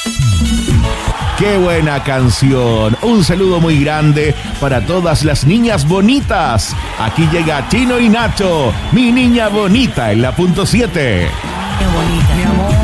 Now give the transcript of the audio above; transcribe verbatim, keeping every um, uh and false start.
¡Qué buena canción! Un saludo muy grande para todas las niñas bonitas. Aquí llega Chino y Nacho, mi niña bonita en la punto siete. Qué bonita, mi amor.